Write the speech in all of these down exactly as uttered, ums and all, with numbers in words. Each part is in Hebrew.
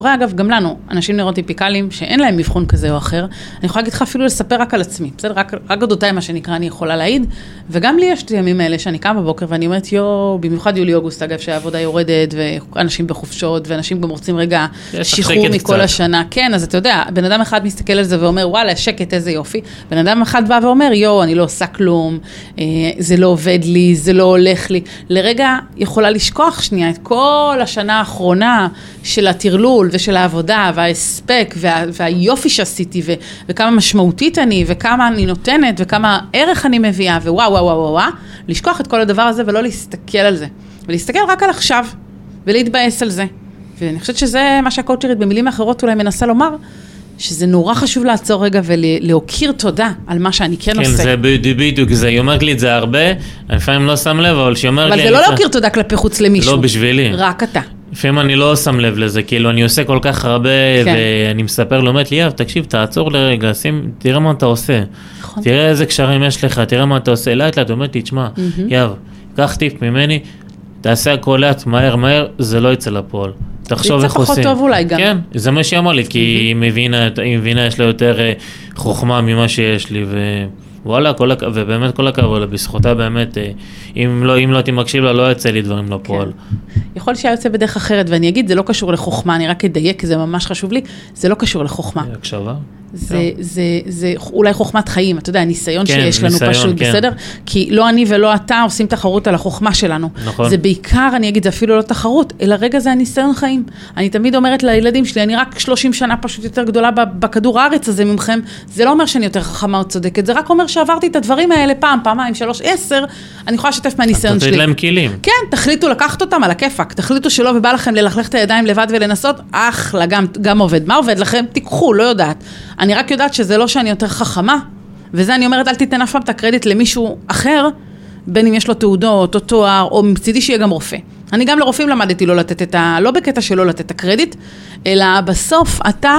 אגב, גם לנו, אנשים נוירוטיפיקליים שאין להם מבחון כזה או אחר, אני יכולה להגיד לך אפילו לספר רק על עצמי, בסדר? רק, רק אודותיי מה שנקרא, אני יכולה להעיד, וגם לי יש את הימים האלה שאני קמה בבוקר ואני אומרת, יו, במיוחד יולי-אוגוסט, אגב, שהעבודה יורדת, ואנשים בחופשות, ואנשים גם רוצים רגע שחרור מכל קצת. השנה. כן, אז אתה יודע, בן אדם אחד מסתכל על זה ואומר, וואלה, שקט, איזה יופי. בן אדם אחד בא ואומר, יו, אני לא עושה כלום, זה לא עובד לי, זה לא הולך לי. לרגע יכולה לשכוח שנייה את כל השנה האחרונה של התרלול ושל העבודה וההספק וה, והיופי שעשיתי ו, וכמה משמעותית אני וכמה אני נותנת וכמה ערך אני מביאה ווואו וואו וואו וואו, לשכוח את כל הדבר הזה ולא להסתכל על זה. ולהסתכל רק על עכשיו ולהתבאס על זה. ואני חושבת שזה מה שהקואוצ'רית במילים אחרות אולי מנסה לומר, שזה נורא חשוב לעצור רגע ולהוקיר תודה על מה שאני כן עושה. כן, זה בדיוק, זה, היא אומרת לי את זה הרבה, אני לפעמים לא שם לב, אבל שהיא אומרת לי... אבל זה לא להוקיר תודה כלפי חוץ למישהו. לא בשבילי. רק אתה. לפעמים אני לא שם לב לזה, כאילו אני עושה כל כך הרבה, ואני מספר לו, אומרת לי, יאב, תקשיב, תעצור לרגע, תראה מה אתה עושה. תראה איזה קשרים יש לך, תראה מה אתה עושה. לאט לאט, אומרת לי, תשמע, יאב, קח טיפ ממני, תעשה הכל לאט, מהר, מהר, זה לא יצא לפועל. תחשוב איך עושים. זה פחות טוב אולי גם. כן, זה מה שהיא אמרה לי, כי היא מבינה, היא מבינה, יש לה יותר חוכמה ממה שיש לי, ווואלה, ובאמת כל הכבוד, בזכותה באמת, אם לא, אם לא תמקשיב לה, לא יצא לי דברים לפועל. יכול שהיה יוצא בדרך אחרת, ואני אגיד, זה לא קשור לחוכמה, אני רק אדייק, כי זה ממש חשוב לי, זה לא קשור לחוכמה. הקשבה. זה, זה, זה אולי חוכמת חיים, אתה יודע, הניסיון כן, שיש לנו ניסיון, פשוט, כן. בסדר? כי לא אני ולא אתה עושים תחרות על החוכמה שלנו. נכון. זה בעיקר, אני אגיד, זה אפילו לא תחרות, אלא רגע זה הניסיון חיים. אני תמיד אומרת לילדים שלי, אני רק שלושים שנה פשוט יותר גדולה בכדור הארץ הזה ממכם, זה לא אומר שאני יותר חכמה או צודקת, זה רק אומר שעברתי את הדברים האלה פעם, פעמיים, שלוש, עשר, אני יכולה לשתף מהניסיון שלי. תתת להם כלים. כן, תחליטו לקחת אותם על הכיפק, תחליטו שלא ובא לכם ללכלך את הידיים לבד ולנסות, אחלה, גם, גם עובד. מה עובד לכם? תיקחו, לא יודעת. אני רק יודעת שזה לא שאני יותר חכמה, וזה אני אומרת, אל תיתן אף פעם את הקרדיט למישהו אחר, בין אם יש לו תעודות או תואר, או מצידי שיהיה גם רופא. אני גם לרופאים למדתי לא לתת את ה... לא בקטע שלא לתת את הקרדיט, אלא בסוף אתה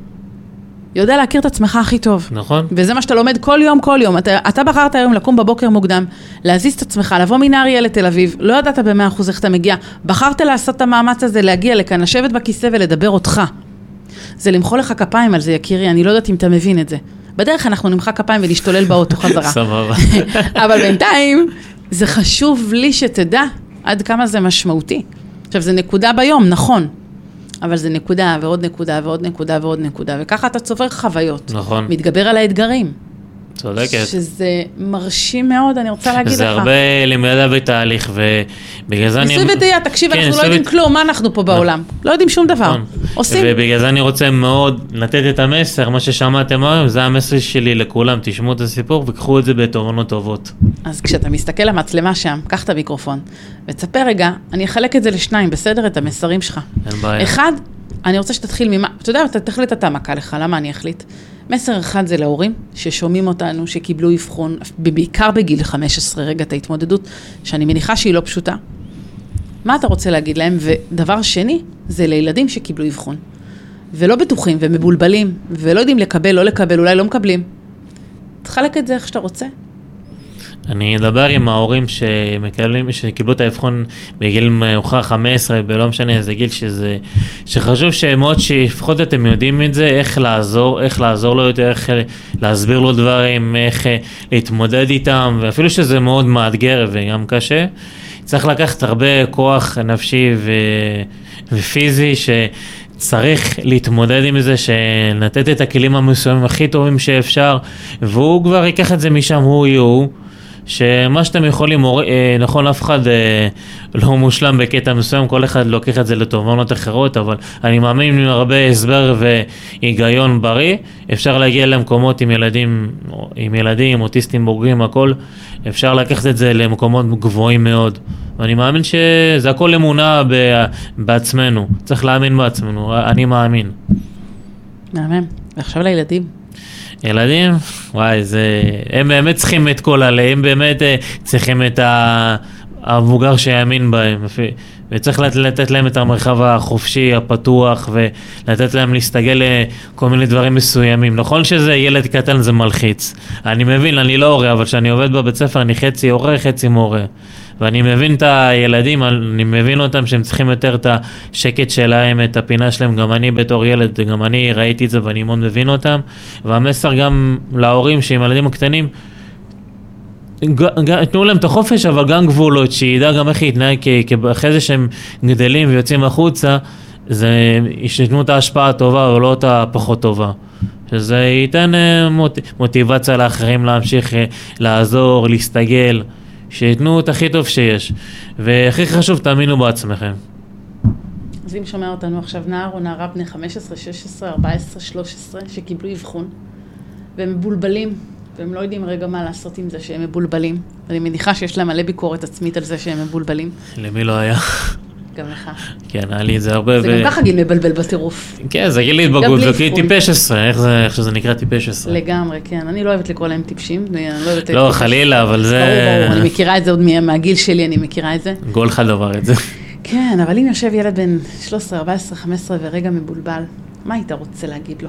יודע להכיר את עצמך הכי טוב. נכון. וזה מה שאתה לומד כל יום, כל יום. אתה, אתה בחרת היום לקום בבוקר מוקדם, להזיז את עצמך, לבוא מנהריה לתל אביב, לא ידעת במאה אחוז איך אתה מגיע, בחרת לעשות את המאמץ הזה, להגיע לכאן, לשבת בכיסא ולדבר אותך. זה למחוא לך כפיים על זה, יקירי, אני לא יודעת אם אתה מבין את זה. בדרך אנחנו נמחא כפיים ולהשתולל באוטו חזרה. סבבה. אבל בינתיים, זה חשוב לי שתדע עד כמה זה משמעותי. עכשיו, זה נקודה ביום, נכון. אבל זה נקודה ועוד נקודה ועוד נקודה ועוד נקודה, וככה אתה צובר חוויות. נכון. מתגבר על האתגרים. צודקת. שזה מרשים מאוד, אני רוצה להגיד לך. זה הרבה למידה בתהליך, ובגלל זה אני... ניסוי וטעייה, תקשיב, אנחנו לא יודעים כלום, מה אנחנו פה בעולם? לא יודעים שום דבר. עושים. ובגלל זה אני רוצה מאוד לתת את המסר, מה ששמעתם היום, זה המסר שלי לכולם, תשמעו את הסיפור וקחו את זה בתובנות טובות. אז כשאתה מסתכל למצלמה שם, קח את המיקרופון, ותספר רגע, אני אחלק את זה לשניים, בסדר? את המסרים שלך. אין בעיה. אחד, אני רוצה שתתחיל ממה, אתה יודע, אתה תחליט אתה מה קל לך, למה אני אחליט? מסר אחד זה להורים ששומעים אותנו, שקיבלו אבחון, בעיקר בגיל חמש עשרה רגע את ההתמודדות, שאני מניחה שהיא לא פשוטה. מה אתה רוצה להגיד להם? ודבר שני, זה לילדים שקיבלו אבחון. ולא בטוחים ומבולבלים, ולא יודעים לקבל, לא לקבל, אולי לא מקבלים. תחלק את זה איך שאתה רוצה. אני אדבר עם ההורים שמקבלים, שקיבלו את האבחון בגיל מאוחר חמש עשרה, בלא משנה איזה גיל שזה, שחשוב שמאוד שלפחות אתם יודעים את זה, איך לעזור, איך לעזור לו יותר, איך להסביר לו דברים, איך להתמודד איתם, ואפילו שזה מאוד מאתגר וגם קשה, צריך לקחת הרבה כוח נפשי ו... ופיזי שצריך להתמודד עם זה, שנתת את הכלים המסוימים הכי טובים שאפשר, והוא כבר ייקח את זה משם, הוא יהיו, שמה שאתם יכולים, נכון, אף אחד לא מושלם בקטע מסוים, כל אחד לוקח את זה לתובנות אחרות, אבל אני מאמין עם הרבה הסבר והיגיון בריא, אפשר להגיע למקומות עם ילדים, עם ילדים, אוטיסטים בוגרים, הכל, אפשר לקחת את זה למקומות גבוהים מאוד. ואני מאמין שזה הכל אמונה בעצמנו, צריך להאמין בעצמנו, אני מאמין. מאמן, ועכשיו לילדים. ילדים, וואי, זה, הם באמת צריכים את כל עלי, הם באמת צריכים את המבוגר שיאמין בהם, וצריך לתת להם את המרחב החופשי, הפתוח, ולתת להם להסתגל לכל מיני דברים מסוימים. נכון שזה ילד קטן, זה מלחיץ. אני מבין, אני לא הורה, אבל כשאני עובד בבית ספר, אני חצי הורה, חצי מורה. ואני מבין את הילדים, אני מבין אותם שהם צריכים יותר את השקט שלהם, את הפינה שלהם, גם אני בתור ילד, גם אני ראיתי את זה ואני מאוד מבין אותם, והמסר גם להורים שעם הילדים הקטנים, תנו להם את החופש, אבל גם גבולות, שידע גם איך להתנהג, כי אחרי זה שהם גדלים ויוצאים החוצה, זה ישתנו את ההשפעה הטובה או לא את הפחות טובה. שזה ייתן מוט... מוטיבציה לאחרים להמשיך לעזור, להסתגל, שיתנו את הכי טוב שיש. והכי חשוב, תאמינו בעצמכם. אז אם שומע אותנו עכשיו נער או נערה בני חמש עשרה, שש עשרה, ארבע עשרה, שלוש עשרה, שקיבלו אבחון, והם מבולבלים, והם לא יודעים רגע מה לעשות עם זה שהם מבולבלים. אני מניחה שיש להם מלא ביקורת עצמית על זה שהם מבולבלים. למי לא היה? גם לך. כן, היה לי את זה הרבה. זה ו... גם ככה גיל מבלבל בטירוף. כן, זה גיל להתבגרות, וכי טיפש עשרה, איך, זה, איך שזה נקרא טיפש עשרה. לגמרי, כן. אני לא אוהבת לקרוא להם טיפשים. לא, אוהבת לא חלילה, אבל זה... ברור, ברור. אני מכירה את זה עוד מהגיל שלי, אני מכירה את זה. גול אחד דבר את זה. כן, אבל אם יושב ילד בן שלוש עשרה, ארבע עשרה, חמש עשרה ורגע מבולבל, מה היית רוצה להגיד לו?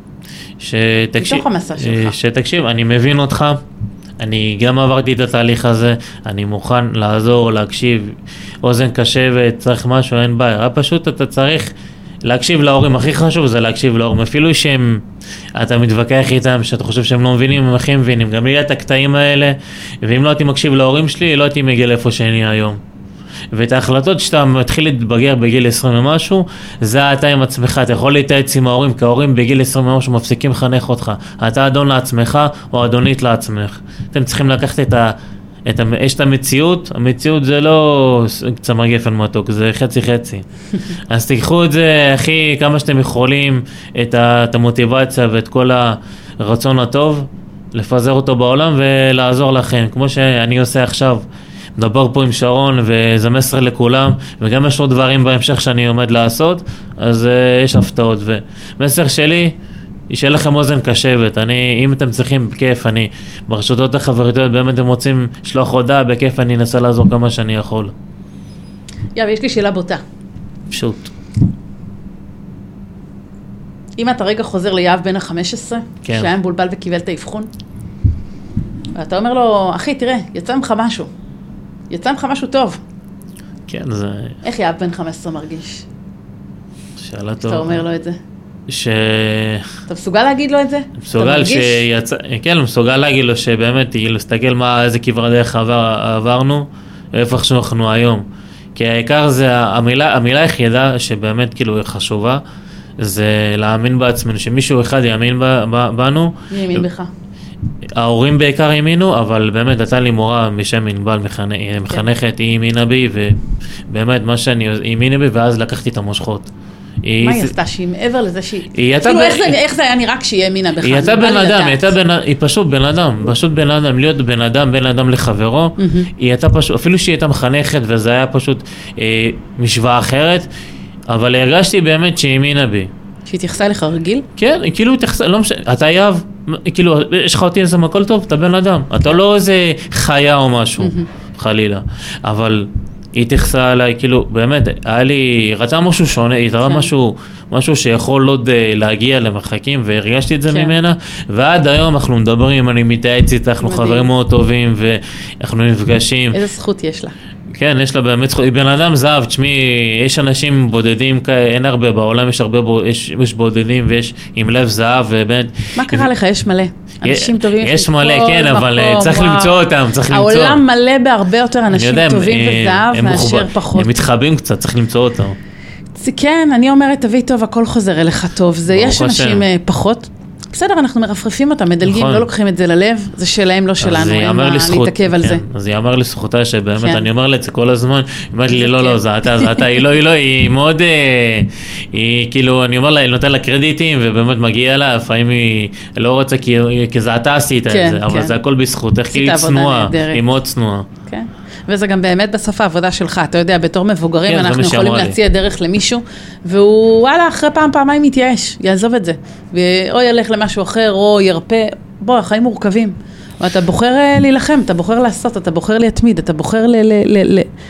שתקשיב, מתוך המסע שלך. שתקשיב, אני מבין אותך. אני גם עברתי את התהליך הזה, אני מוכן לעזור, להקשיב, אוזן קשבת, צריך משהו, אין בעיה, פשוט אתה צריך להקשיב להורים, הכי חשוב זה להקשיב להורים, אפילו שהם, אתה מתווכח איתם, שאתה חושב שהם לא מבינים, הם הכי מבינים, גם לי את הקטעים האלה, ואם לא הייתי מקשיב להורים שלי, לא הייתי מגיע לאיפה שאני היום. ואת ההחלטות שאתה מתחיל להתבגר בגיל עשרים ומשהו, זה אתה עם עצמך, אתה יכול להתייעץ עם ההורים, כי ההורים בגיל עשרים ומשהו מפסיקים לחנך אותך. אתה אדון לעצמך או אדונית לעצמך. אתם צריכים לקחת את ה... את ה... יש את המציאות, המציאות זה לא צמר גפן מתוק, זה חצי חצי. אז תיקחו את זה הכי כמה שאתם יכולים, את, ה... את המוטיבציה ואת כל הרצון הטוב, לפזר אותו בעולם ולעזור לכם, כמו שאני עושה עכשיו. מדבר פה עם שרון וזה מסר לכולם, וגם יש עוד דברים בהמשך שאני עומד לעשות, אז uh, יש הפתעות. ומסר שלי, שיהיה לכם אוזן קשבת. אני, אם אתם צריכים בכיף, אני ברשתות החברתיות, באמת אתם רוצים לשלוח הודעה, בכיף אני אנסה לעזור כמה שאני יכול. יא, ויש לי שאלה בוטה. פשוט. אם אתה רגע חוזר ליאב בן ה-חמש עשרה, כן. שהיה מבולבל וקיבל את האבחון, ואתה אומר לו, אחי, תראה, יצא ממך משהו. יצא ממך משהו טוב. כן, זה... איך יאב בן חמש עשרה מרגיש? שאלה טוב. אתה אומר לו את זה? ש... אתה מסוגל להגיד לו את זה? מסוגל שיצא... כן, מסוגל להגיד לו שבאמת, להסתכל מה, איזה כברת דרך עבר, עברנו, ואיפה שאנחנו היום. כי העיקר זה, המילה, המילה היחידה שבאמת כאילו חשובה, זה להאמין בעצמנו, שמישהו אחד יאמין בנו. מי יאמין בך? ההורים בעיקר האמינו, אבל באמת הייתה לי מורה בשם ענבל מחנכת, היא האמינה בי, ובאמת מה שאני האמינה בי, ואז לקחתי את המושכות. מה היא עשתה שהיא מעבר לזה שהיא... כאילו איך זה היה נראה כשהיא האמינה בך? היא הייתה בן אדם, היא פשוט בן אדם, פשוט בן אדם, להיות בן אדם, בן אדם לחברו, היא הייתה פשוט, אפילו שהיא הייתה מחנכת, וזה היה פשוט משוואה אחרת, אבל הרגשתי באמת שהיא האמינה בי. שהיא תייחסה לך רגיל? כן, כאילו תייחסה, לא משנה, אתה יאב, כאילו, יש לך אותי איזה מקול טוב, אתה בן אדם, אתה לא איזה חיה או משהו, חלילה, אבל היא תייחסה עליי, כאילו, באמת, היה לי, רצה משהו שונה, היא תראה משהו, משהו שיכול עוד להגיע למרחקים, והרגשתי את זה ממנה, ועד היום אנחנו מדברים, אני מתייעץ איתה, אנחנו חברים מאוד טובים, ואנחנו נפגשים. איזה זכות יש לה? כן, יש לה באמת זכות, היא בן אדם זהב, תשמעי, יש אנשים בודדים, אין הרבה בעולם, יש הרבה, יש, יש בודדים ויש עם לב זהב, ובאמת... מה קרה לך? יש מלא. אנשים טובים. יש מלא, כן, אבל צריך למצוא אותם, צריך למצוא. העולם מלא בהרבה יותר אנשים טובים וזהב מאשר פחות. הם מתחבאים קצת, צריך למצוא אותם. כן, אני אומרת, תביא טוב, הכל חוזר אליך טוב. זה יש אנשים פחות. בסדר, אנחנו מרפרפים אותם, מדלגים, לא לוקחים את זה ללב, זה שלהם, לא שלנו, אין מה להתעכב על זה. אז היא אמר לזכותה שבאמת, אני אומר לה את זה כל הזמן, היא אומרת לי, לא, לא, זה אתה, זה אתה, היא לא, היא לא, היא מאוד, היא כאילו, אני אומר לה, היא נותן לה קרדיטים, ובאמת מגיע לה, לפעמים היא לא רוצה, כי זה אתה עשית את זה, אבל זה הכל בזכות, איך היא צנועה, היא מאוד צנועה. כן. וזה גם באמת בסוף העבודה שלך, אתה יודע, בתור מבוגרים אנחנו יכולים להציע דרך למישהו, והוא, וואלה, אחרי פעם, פעמיים מתייאש, יעזוב את זה, או ילך למשהו אחר, או ירפא, בוא, החיים מורכבים, ואתה בוחר להילחם, אתה בוחר לעשות, אתה בוחר להתמיד, אתה בוחר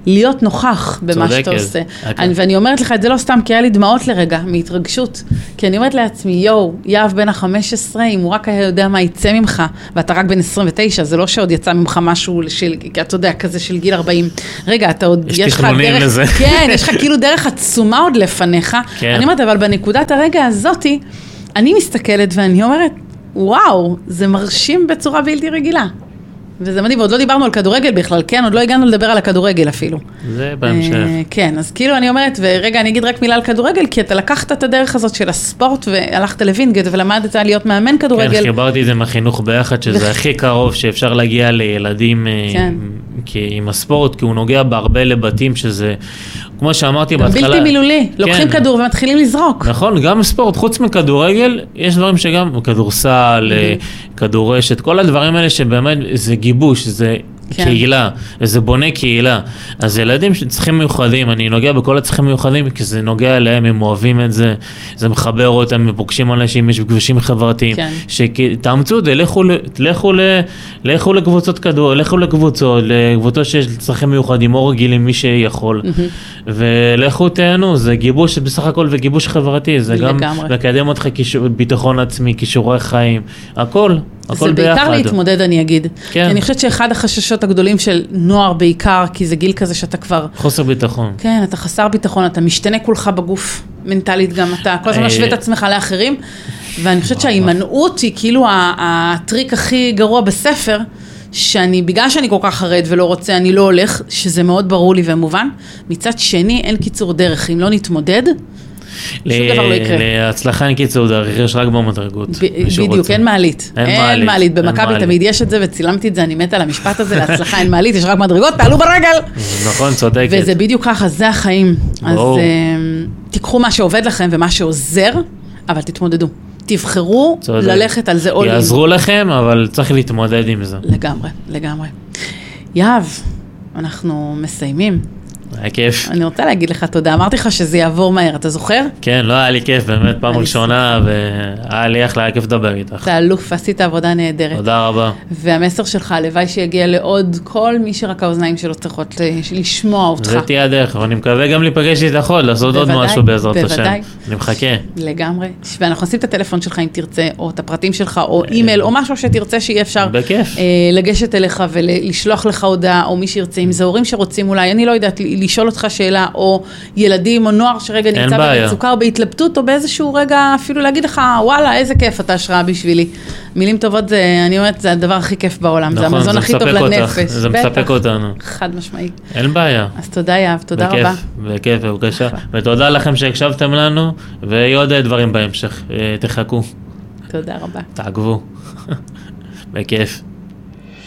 להיות נוכח במה שאתה עושה. אני, ואני אומרת לך את זה לא סתם, כי היה לי דמעות לרגע, מהתרגשות. כי אני אומרת לעצמי, יואו, יאב בן ה-חמש עשרה, אם הוא רק היה יודע מה יצא ממך, ואתה רק בן עשרים ותשע, זה לא שעוד יצא ממך משהו, של, אתה יודע, כזה של גיל ארבעים. רגע, אתה עוד, יש, יש לך דרך, לזה. כן, יש לך כאילו דרך עצומה עוד לפניך. כן. אני אומרת, אבל בנקודת הרגע הזאתי, אני מסתכלת ואני אומרת, וואו, זה מרשים בצורה בלתי רגילה. וזה מדהים, עוד לא דיברנו על כדורגל בכלל, כן, עוד לא הגענו לדבר על הכדורגל אפילו. זה בהמשך. כן, אז כאילו אני אומרת, ורגע, אני אגיד רק מילה על כדורגל, כי אתה לקחת את הדרך הזאת של הספורט, והלכת לווינגייט, ולמדת להיות מאמן כדורגל. כן, חיברתי את זה מהחינוך ביחד, שזה הכי קרוב שאפשר להגיע לילדים עם הספורט, כי הוא נוגע בהרבה לבתים, שזה, כמו שאמרתי בהתחלה... בלתי מילולי, לוקחים כדור ומתחילים לזרוק. נכון, גם ספורט, חוץ מכדורגל, יש דברים שגם, כדורסל, כדורשת, כל הדברים האלה שבאמת זה גיבוש, זה כן. קהילה, וזה בונה קהילה. אז ילדים שצריכים מיוחדים, אני נוגע בכל הצריכים מיוחדים, כי זה נוגע אליהם, הם אוהבים את זה, זה מחבר אותם, פוגשים אנשים, יש פגשים חברתיים, כן. שתאמצו את זה, לכו, לכו, לכו לקבוצות כדור, לכו לקבוצות, לקבוצות שיש צרכים מיוחדים, או רגילים, מי שיכול, mm-hmm. ולכו תהנו, זה גיבוש בסך הכל, וגיבוש חברתי, זה גם לקדם אותך ביטחון עצמי, כישורי חיים, הכל. זה בעיקר להתמודד, אני אגיד. כן. אני חושבת שאחד החששות הגדולים של נוער בעיקר, כי זה גיל כזה שאתה כבר... חוסר ביטחון. כן, אתה חסר ביטחון, אתה משתנה כולך בגוף, מנטלית גם, אתה כל הזמן משווה את עצמך לאחרים, ואני חושבת שההימנעות היא כאילו הטריק הכי גרוע בספר, שאני, בגלל שאני כל כך חרד ולא רוצה, אני לא הולך, שזה מאוד ברור לי ומובן. מצד שני, אין קיצור דרך, אם לא נתמודד, להצלחה אין קיצור דרך, יש רק במדרגות. בדיוק, אין מעלית. אין מעלית, במכבי תמיד יש את זה, וצילמתי את זה, אני מתה על המשפט הזה, להצלחה אין מעלית, יש רק מדרגות, תעלו ברגל. נכון, צודקת. וזה בדיוק ככה, זה החיים. אז תיקחו מה שעובד לכם ומה שעוזר, אבל תתמודדו. תבחרו ללכת על זה עולים. יעזרו לכם, אבל צריך להתמודד עם זה. לגמרי, לגמרי. יאב, אנחנו מסיימים. היה כיף. אני רוצה להגיד לך תודה, אמרתי לך שזה יעבור מהר, אתה זוכר? כן, לא היה לי כיף, באמת פעם ראשונה, והיה לי אחלה, היה כיף לדבר איתך. אתה אלוף, עשית עבודה נהדרת. תודה רבה. והמסר שלך, הלוואי שיגיע לעוד כל מי שרק האוזניים שלו צריכות לשמוע אותך. זה תהיה הדרך, ואני מקווה גם להיפגש איתך עוד, לעשות עוד משהו בעזרת השם. אני מחכה. לגמרי. ואנחנו נשים את הטלפון שלך אם תרצה, או את הפרטים שלך, או אימייל, או משהו שתרצה שיהיה אפשר לגשת אליך ולשלוח לך הודעה, או מי שירצה, אם זה הורים שרוצים אולי, אני לא יודעת, לשאול אותך שאלה, או ילדים או נוער שרגע נמצא במצוקה או בהתלבטות, או באיזשהו רגע אפילו להגיד לך, וואלה, איזה כיף אתה השראה בשבילי. מילים טובות, זה, אני אומרת, זה הדבר הכי כיף בעולם, נכון, זה המזון זה הכי טוב לנפש. זה בטח, מספק אותנו. חד משמעי. אין בעיה. אז תודה יאב, תודה בכיף, רבה. בכיף, בבקשה. ותודה לכם שהקשבתם לנו, ויהיו עוד דברים בהמשך. תחכו. תודה רבה. תעקבו. בכיף.